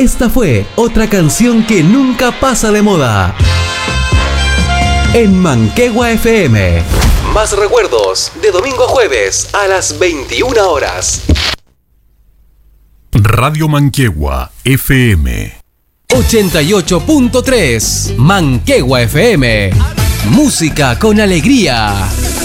Esta fue otra canción que nunca pasa de moda. En Manquehue FM. Más recuerdos de domingo a jueves a las 21 horas. Radio Manquehue FM 88.3 Manquehue FM. Música con alegría.